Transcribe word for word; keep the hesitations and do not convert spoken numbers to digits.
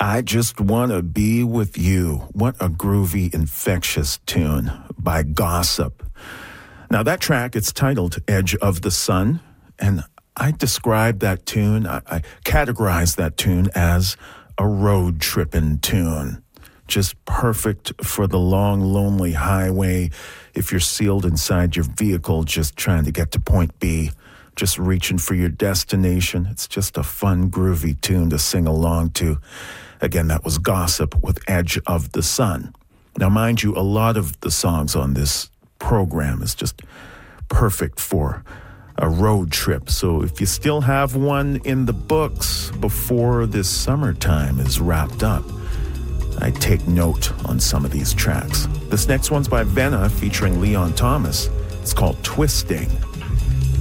I Just Wanna Be With You. What a groovy, infectious tune by Gossip. Now that track, it's titled Edge of the Sun, and I describe that tune, I, I categorize that tune as a road trippin' tune. Just perfect for the long, lonely highway if you're sealed inside your vehicle just trying to get to point B, just reaching for your destination. It's just a fun, groovy tune to sing along to. Again, that was Gossip with Edge of the Sun. Now, mind you, a lot of the songs on this program is just perfect for a road trip. So if you still have one in the books before this summertime is wrapped up, I take note on some of these tracks. This next one's by Venna featuring Leon Thomas. It's called Twisting.